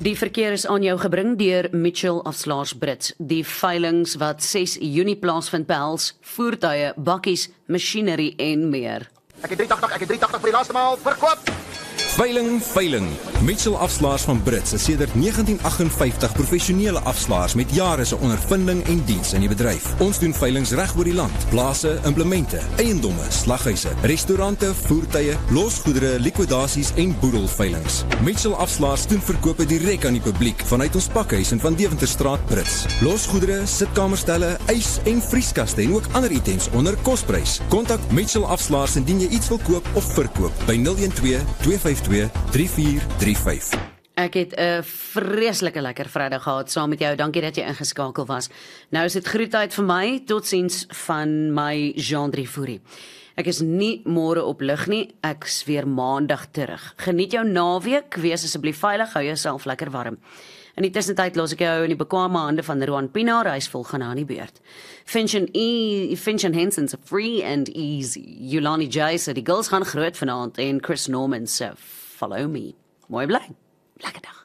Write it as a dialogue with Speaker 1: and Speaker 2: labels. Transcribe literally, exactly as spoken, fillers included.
Speaker 1: Die verkeer is aan jou gebring deur Mitchell Afslaers Brits. Die veilings wat ses Junie plaasvind behels voertuie, bakkies, masjinerie en meer.
Speaker 2: Ek het drie agt agt, ek het drie agt agt vir die laaste maal verkoop.
Speaker 3: Veiling, veiling. Mitchell Afslaers van Brits is sedert negentien agtenvyftig professionele afslaers met jare se ondervinding en diens in die bedryf. Ons doen veilings reg oor die land. Plase, implemente, eiendomme, slaghuise, restaurante, voertuie, losgoedere, likwidasies en boedelveilings. Mitchell Afslaers doen verkope direk aan die publiek vanuit ons pakhuis in Van Deventerstraat Brits. Losgoedere, sitkamerstelle, ys en vrieskaste en ook ander items onder kosprys. Kontak Mitchell Afslaers indien jy iets wil koop of verkoop by nul een twee twee vyf twee drie vier drie vyf.
Speaker 1: Ek het 'n vreeslike lekker Vrydag gehad saam met jou. Dankie dat jy ingeskakel was. Nou is dit groetheid vir my. Totsiens van my Jean Drievoerie. Ek is nie môre op lig nie. Ek is weer maandag terug. Geniet jou naweek. Wees asseblief veilig. Hou jouself lekker warm. In die tussentyd los ek jou in die bekwame hande van Roan Pinaar. Hy is volgende aan die beurt. Finch and, e Finch and Henson's Free and Easy. Yulani J sê die girls gaan groot vanaand en Chris Norman sê Follow Me. Mooi bly. Lekker dag.